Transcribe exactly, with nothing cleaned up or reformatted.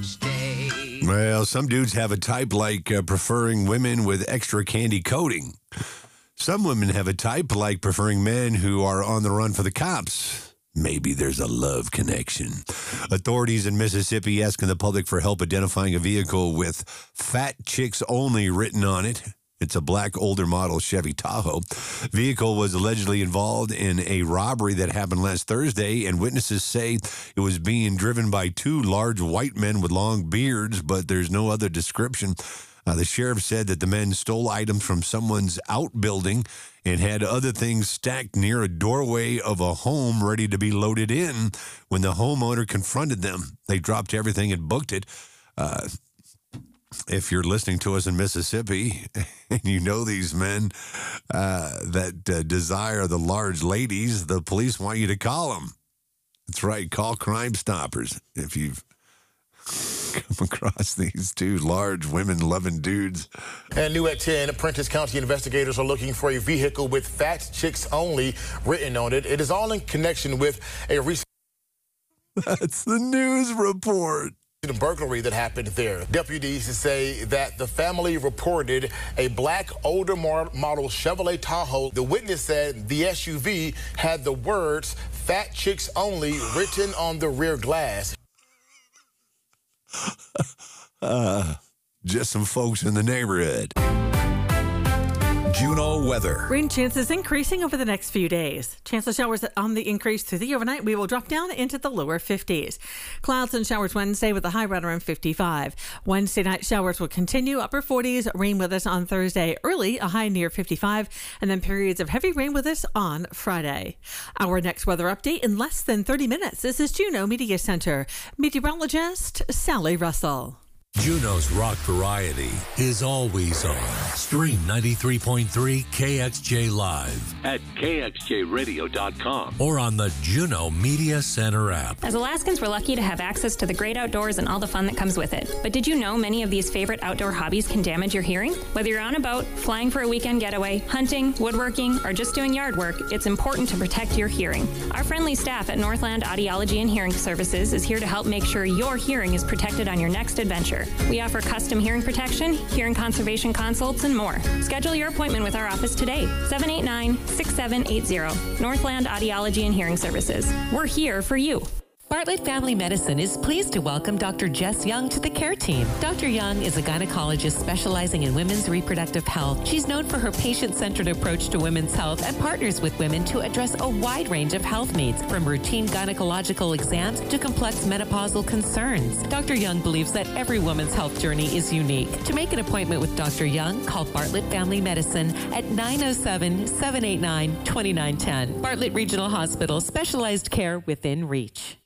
Well, some dudes have a type like uh, preferring women with extra candy coating. Some women have a type like preferring men who are on the run for the cops. Maybe there's a love connection. Authorities in Mississippi asking the public for help identifying a vehicle with "Fat Chicks Only" written on it. It's a black older model Chevy Tahoe. Vehicle was allegedly involved in a robbery that happened last Thursday, and witnesses say it was being driven by two large white men with long beards, but there's no other description. Uh, the sheriff said that the men stole items from someone's outbuilding and had other things stacked near a doorway of a home ready to be loaded in. When the homeowner confronted them, they dropped everything and booked it. Uh, if you're listening to us in Mississippi and you know these men uh, that uh, desire the large ladies, the police want you to call them. That's right. Call Crime Stoppers if you've come across these two large women-loving dudes. And new at ten, Prentiss County investigators are looking for a vehicle with "Fat Chicks Only" written on it. It is all in connection with a recent... That's the news report. The burglary that happened there. Deputies say that the family reported a black older model Chevrolet Tahoe. The witness said the S U V had the words "Fat Chicks Only" written on the rear glass. uh, just some folks in the neighborhood. Juneau weather. Rain chances increasing over the next few days. Chance of showers on the increase through the overnight. We will drop down into the lower fifties. Clouds and showers Wednesday with a high right around fifty-five. Wednesday night showers will continue. Upper forties. Rain with us on Thursday early, a high near fifty-five. And then periods of heavy rain with us on Friday. Our next weather update in less than thirty minutes. This is Juneau Media Center. Meteorologist Sally Russell. Juneau's rock variety is always on. Stream ninety-three point three K X J Live at K X J radio dot com or on the Juneau Media Center app. As Alaskans, we're lucky to have access to the great outdoors and all the fun that comes with it. But did you know many of these favorite outdoor hobbies can damage your hearing? Whether you're on a boat, flying for a weekend getaway, hunting, woodworking, or just doing yard work, it's important to protect your hearing. Our friendly staff at Northland Audiology and Hearing Services is here to help make sure your hearing is protected on your next adventure. We offer custom hearing protection, hearing conservation consults, and more. Schedule your appointment with our office today, seven eight nine, six seven eight zero, Northland Audiology and Hearing Services. We're here for you. Bartlett Family Medicine is pleased to welcome Doctor Jess Young to the care team. Doctor Young is a gynecologist specializing in women's reproductive health. She's known for her patient-centered approach to women's health and partners with women to address a wide range of health needs, from routine gynecological exams to complex menopausal concerns. Doctor Young believes that every woman's health journey is unique. To make an appointment with Doctor Young, call Bartlett Family Medicine at nine oh seven, seven eight nine, two nine one oh. Bartlett Regional Hospital, specialized care within reach.